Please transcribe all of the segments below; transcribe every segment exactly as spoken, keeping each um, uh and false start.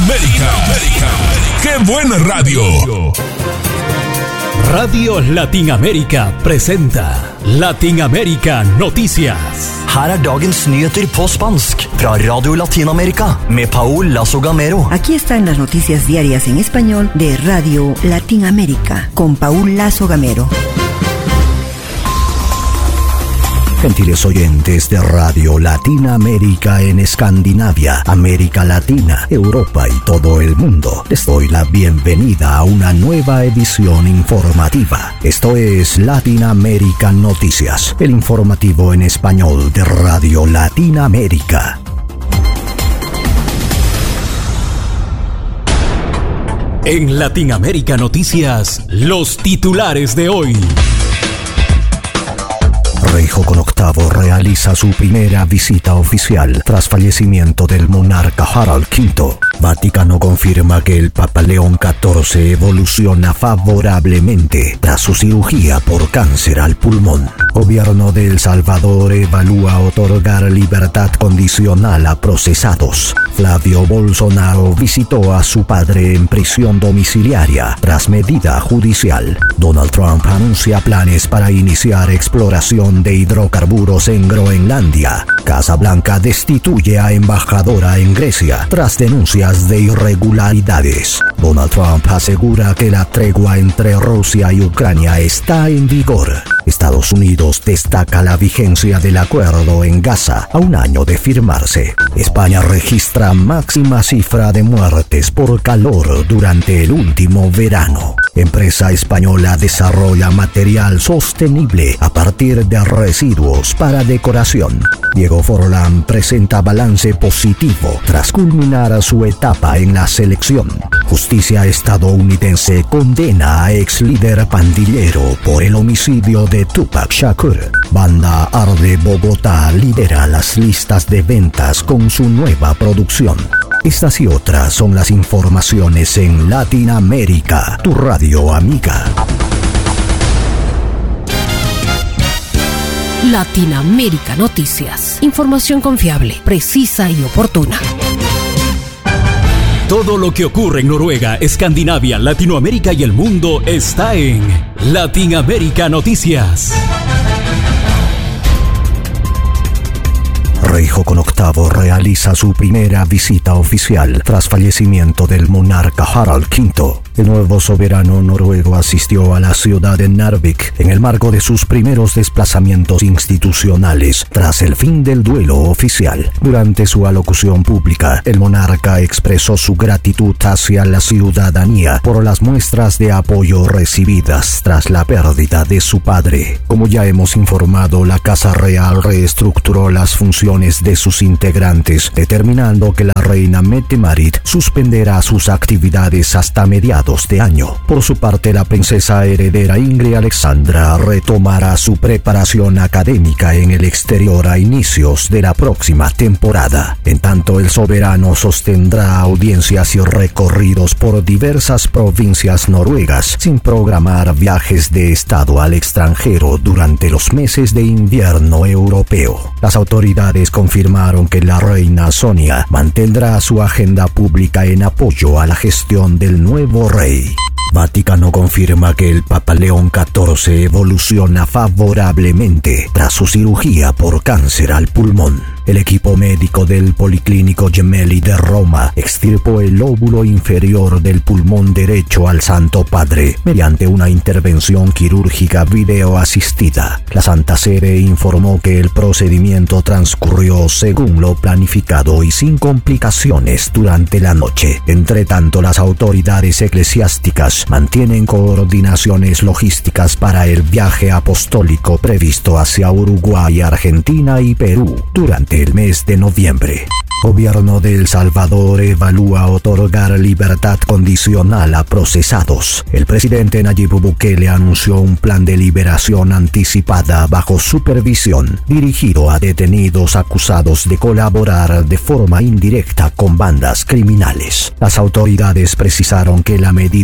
Latinoamérica. ¡Qué buena radio! Radio Latinamérica presenta Latinamérica Noticias. Her er dagens nyheter på spansk fra Radio Latinamerika med Paul Lazo Gamero. Aquí están las noticias diarias en español de Radio Latinamérica con Paul Lazo Gamero. Gentiles oyentes de Radio Latinamérica en Escandinavia, América Latina, Europa y todo el mundo, les doy la bienvenida a una nueva edición informativa. Esto es Latinamérica Noticias, el informativo en español de Radio Latinamérica. En Latinamérica Noticias, los titulares de hoy. Rey Joconn octavo realiza su primera visita oficial tras fallecimiento del monarca Harald quinto. Vaticano confirma que el Papa León catorce evoluciona favorablemente tras su cirugía por cáncer al pulmón. Gobierno de El Salvador evalúa otorgar libertad condicional a procesados. Flavio Bolsonaro visitó a su padre en prisión domiciliaria tras medida judicial. Donald Trump anuncia planes para iniciar exploración de hidrocarburos en Groenlandia. Casa Blanca destituye a embajadora en Grecia tras denuncias de irregularidades. Donald Trump asegura que la tregua entre Rusia y Ucrania está en vigor. Estados Unidos destaca la vigencia del acuerdo en Gaza a un año de firmarse. España registra máxima cifra de muertes por calor durante el último verano. Empresa española desarrolla material sostenible a partir de residuos para decoración. Diego Forlán presenta balance positivo tras culminar su etapa en la selección. Justicia estadounidense condena a ex líder pandillero por el homicidio de Tupac Shakur. Banda Arde Bogotá lidera las listas de ventas con su nueva producción. Estas y otras son las informaciones en Latinamérica, tu radio amiga. Latinamérica Noticias. Información confiable, precisa y oportuna. Todo lo que ocurre en Noruega, Escandinavia, Latinoamérica y el mundo está en Latinamérica Noticias. Rey Joconn octavo realiza su primera visita oficial tras fallecimiento del monarca Harald quinto. El nuevo soberano noruego asistió a la ciudad de Narvik en el marco de sus primeros desplazamientos institucionales tras el fin del duelo oficial. Durante su alocución pública, el monarca expresó su gratitud hacia la ciudadanía por las muestras de apoyo recibidas tras la pérdida de su padre. Como ya hemos informado, la Casa Real reestructuró las funciones de sus integrantes, determinando que la reina Mette-Marit suspenderá sus actividades hasta mediados de año. Por su parte, la princesa heredera Ingrid Alexandra retomará su preparación académica en el exterior a inicios de la próxima temporada. En tanto, el soberano sostendrá audiencias y recorridos por diversas provincias noruegas, sin programar viajes de estado al extranjero durante los meses de invierno europeo. Las autoridades confirmaron que la reina Sonia mantendrá su agenda pública en apoyo a la gestión del nuevo rey. Vaticano confirma que el Papa León catorce evoluciona favorablemente tras su cirugía por cáncer al pulmón. El equipo médico del Policlínico Gemelli de Roma extirpó el lóbulo inferior del pulmón derecho al Santo Padre mediante una intervención quirúrgica videoasistida. La Santa Sede informó que el procedimiento transcurrió según lo planificado y sin complicaciones durante la noche. Entre tanto, las autoridades eclesiásticas mantienen coordinaciones logísticas para el viaje apostólico previsto hacia Uruguay, Argentina y Perú durante el mes de noviembre. Gobierno de El Salvador evalúa otorgar libertad condicional a procesados. El presidente Nayib Bukele anunció un plan de liberación anticipada bajo supervisión dirigido a detenidos acusados de colaborar de forma indirecta con bandas criminales. Las autoridades precisaron que la medida no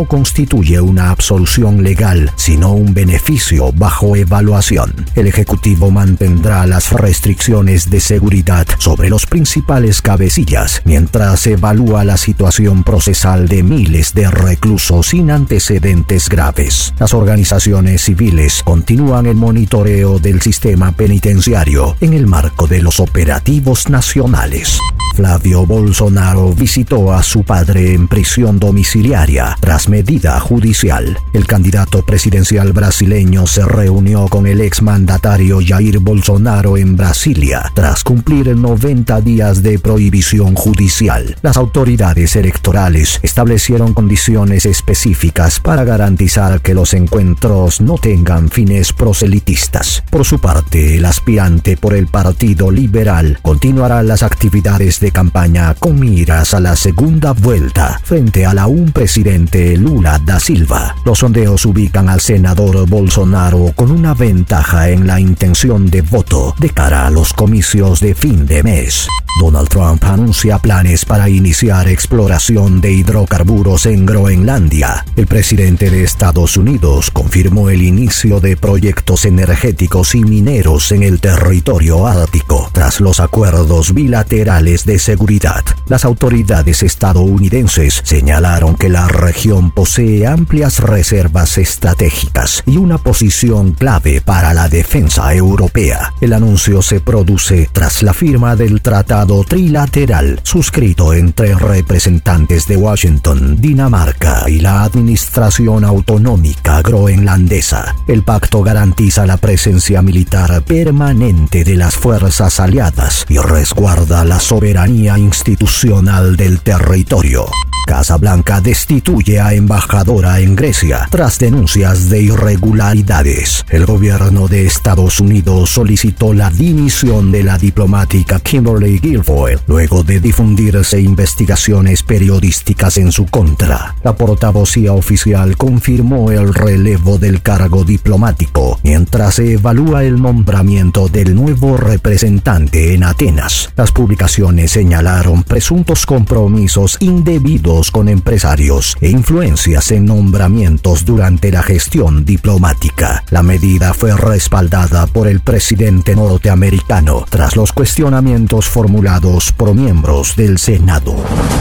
constituye una absolución legal, sino un beneficio bajo evaluación. El Ejecutivo mantendrá las restricciones de seguridad sobre los principales cabecillas mientras evalúa la situación procesal de miles de reclusos sin antecedentes graves. Las organizaciones civiles continúan el monitoreo del sistema penitenciario en el marco de los operativos nacionales. Flavio Bolsonaro visitó a su padre en prisión domiciliaria tras medida judicial. El candidato presidencial brasileño se reunió con el exmandatario Jair Bolsonaro en Brasilia tras cumplir noventa días de prohibición judicial. Las autoridades electorales establecieron condiciones específicas para garantizar que los encuentros no tengan fines proselitistas. Por su parte, el aspirante por el Partido Liberal continuará las actividades de campaña con miras a la segunda vuelta frente al aún presidente Lula da Silva. Los sondeos ubican al senador Bolsonaro con una ventaja en la intención de voto de cara a los comicios de fin de mes. Donald Trump anuncia planes para iniciar exploración de hidrocarburos en Groenlandia. El presidente de Estados Unidos confirmó el inicio de proyectos energéticos y mineros en el territorio ártico tras los acuerdos bilaterales de seguridad. Las autoridades estadounidenses señalaron que la región posee amplias reservas estratégicas y una posición clave para la defensa europea. El anuncio se produce tras la firma del tratado trilateral suscrito entre representantes de Washington, Dinamarca y la Administración Autonómica Groenlandesa. El pacto garantiza la presencia militar permanente de las fuerzas aliadas y resguarda la soberanía institucional del territorio. Casa Blanca destituye a embajadora en Grecia tras denuncias de irregularidades. El gobierno de Estados Unidos solicitó la dimisión de la diplomática Kimberly Guilfoyle luego de difundirse investigaciones periodísticas en su contra. La portavocía oficial confirmó el relevo del cargo diplomático mientras se evalúa el nombramiento del nuevo representante en Atenas. Las publicaciones señalaron presuntos compromisos indebidos con empresarios e influencias en nombramientos durante la gestión diplomática. La medida fue respaldada por el presidente norteamericano tras los cuestionamientos formulados por miembros del Senado.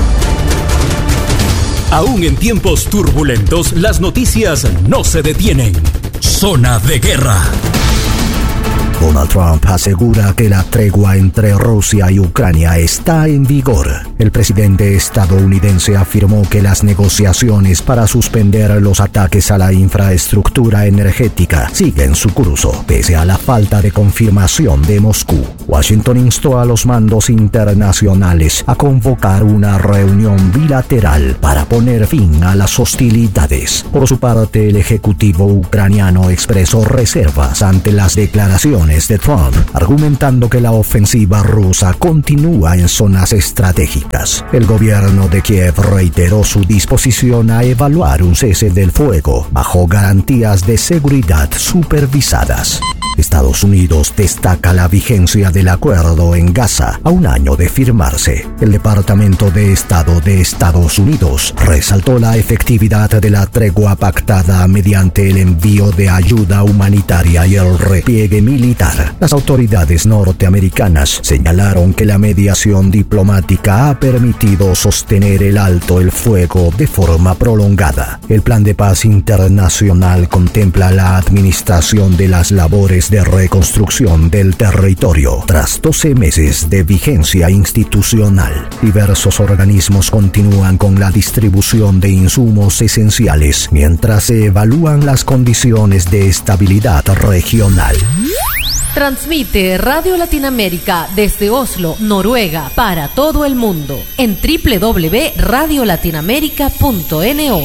Aún en tiempos turbulentos, las noticias no se detienen. Zona de guerra. Donald Trump asegura que la tregua entre Rusia y Ucrania está en vigor. El presidente estadounidense afirmó que las negociaciones para suspender los ataques a la infraestructura energética siguen su curso, pese a la falta de confirmación de Moscú. Washington instó a los mandos internacionales a convocar una reunión bilateral para poner fin a las hostilidades. Por su parte, el ejecutivo ucraniano expresó reservas ante las declaraciones de Trump, argumentando que la ofensiva rusa continúa en zonas estratégicas. El gobierno de Kiev reiteró su disposición a evaluar un cese del fuego bajo garantías de seguridad supervisadas. Estados Unidos destaca la vigencia del acuerdo en Gaza a un año de firmarse. El Departamento de Estado de Estados Unidos resaltó la efectividad de la tregua pactada mediante el envío de ayuda humanitaria y el repliegue militar. Las autoridades norteamericanas señalaron que la mediación diplomática ha permitido sostener el alto el fuego de forma prolongada. El Plan de Paz Internacional contempla la administración de las labores de reconstrucción del territorio tras doce meses de vigencia institucional. Diversos organismos continúan con la distribución de insumos esenciales mientras se evalúan las condiciones de estabilidad regional. Transmite Radio Latinoamérica desde Oslo, Noruega, para todo el mundo en doble u doble u doble u punto radio latinoamérica punto no.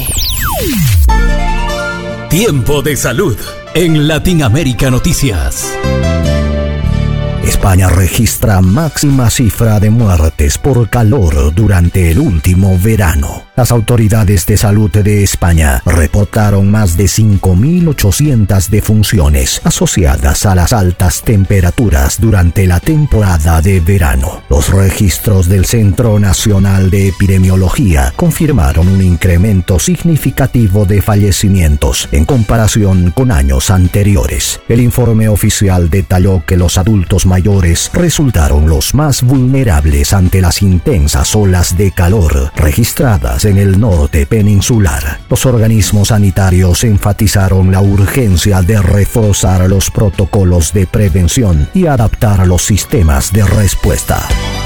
Tiempo de salud en Latinoamérica Noticias. España registra máxima cifra de muertes por calor durante el último verano. Las autoridades de salud de España reportaron más de cinco mil ochocientas defunciones asociadas a las altas temperaturas durante la temporada de verano. Los registros del Centro Nacional de Epidemiología confirmaron un incremento significativo de fallecimientos en comparación con años anteriores. El informe oficial detalló que los adultos mayores resultaron los más vulnerables ante las intensas olas de calor registradas en el norte peninsular. Los organismos sanitarios enfatizaron la urgencia de reforzar los protocolos de prevención y adaptar los sistemas de respuesta.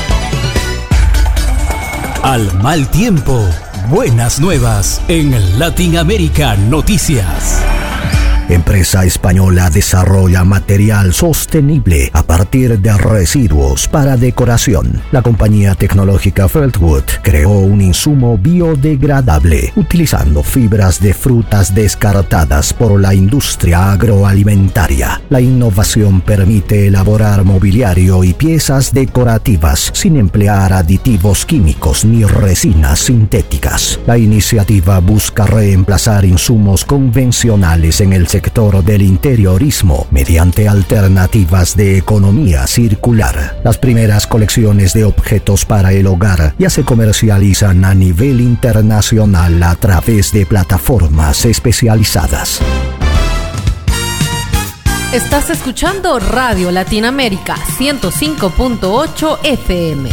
Al mal tiempo, buenas nuevas en Latinoamérica Noticias. Empresa española desarrolla material sostenible a partir de residuos para decoración. La compañía tecnológica Feltwood creó un insumo biodegradable utilizando fibras de frutas descartadas por la industria agroalimentaria. La innovación permite elaborar mobiliario y piezas decorativas sin emplear aditivos químicos ni resinas sintéticas. La iniciativa busca reemplazar insumos convencionales en el sector sector del interiorismo mediante alternativas de economía circular. Las primeras colecciones de objetos para el hogar ya se comercializan a nivel internacional a través de plataformas especializadas. Estás escuchando Radio Latinoamérica ciento cinco punto ocho F M.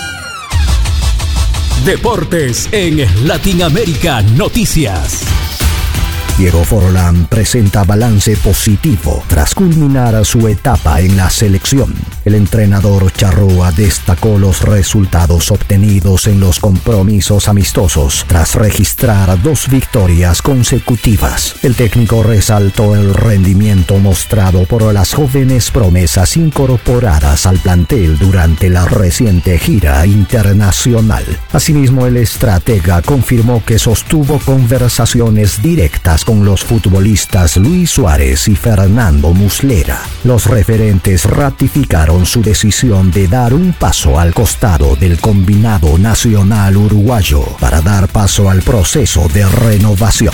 Deportes en Latinoamérica Noticias. Diego Forlán presenta balance positivo tras culminar su etapa en la selección. El entrenador charrúa destacó los resultados obtenidos en los compromisos amistosos tras registrar dos victorias consecutivas. El técnico resaltó el rendimiento mostrado por las jóvenes promesas incorporadas al plantel durante la reciente gira internacional. Asimismo, el estratega confirmó que sostuvo conversaciones directas con los futbolistas Luis Suárez y Fernando Muslera. Los referentes ratificaron su decisión de dar un paso al costado del combinado nacional uruguayo para dar paso al proceso de renovación.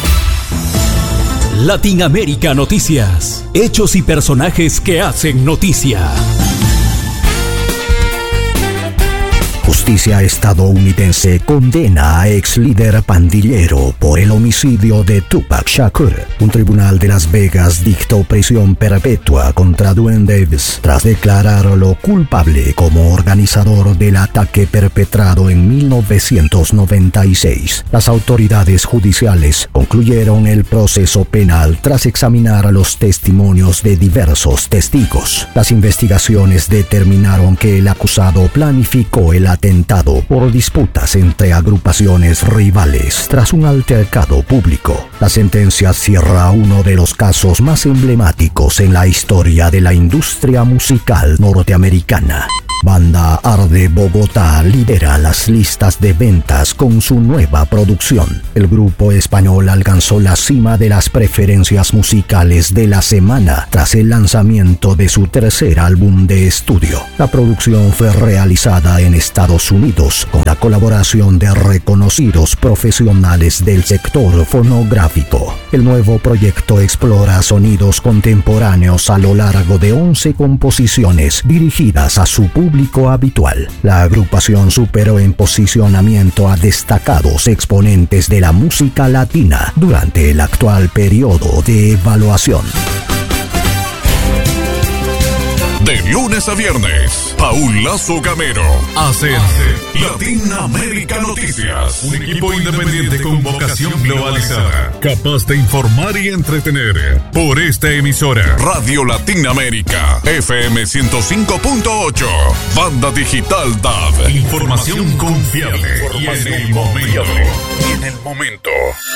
Latinoamérica Noticias. Hechos y personajes que hacen noticia. Justicia estadounidense condena a ex líder pandillero por el homicidio de Tupac Shakur. Un tribunal de Las Vegas dictó prisión perpetua contra Duane Davis tras declararlo culpable como organizador del ataque perpetrado en mil novecientos noventa y seis. Las autoridades judiciales concluyeron el proceso penal tras examinar los testimonios de diversos testigos. Las investigaciones determinaron que el acusado planificó el atentado por disputas entre agrupaciones rivales tras un altercado público. La sentencia cierra uno de los casos más emblemáticos en la historia de la industria musical norteamericana. Banda Arde Bogotá lidera las listas de ventas con su nueva producción. El grupo español alcanzó la cima de las preferencias musicales de la semana tras el lanzamiento de su tercer álbum de estudio. La producción fue realizada en Estados Unidos con la colaboración de reconocidos profesionales del sector fonográfico. El nuevo proyecto explora sonidos contemporáneos a lo largo de once composiciones dirigidas a su público público habitual. La agrupación superó en posicionamiento a destacados exponentes de la música latina durante el actual periodo de evaluación. De lunes a viernes, Paul Lazo Gamero hace Latinoamérica Noticias. Un equipo independiente con vocación globalizada, capaz de informar y entretener. Por esta emisora, Radio Latinoamérica, F M ciento cinco punto ocho, Banda Digital D A B. Información confiable y en el momento. Y en el momento.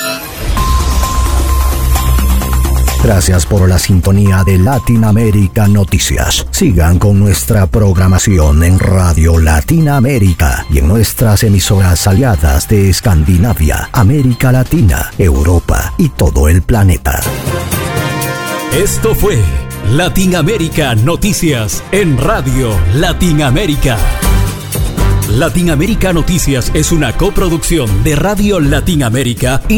Gracias por la sintonía de Latinoamérica Noticias. Sigan con nuestra programación en Radio Latinoamérica y en nuestras emisoras aliadas de Escandinavia, América Latina, Europa y todo el planeta. Esto fue Latinoamérica Noticias en Radio Latinoamérica. Latinoamérica Noticias es una coproducción de Radio Latinoamérica y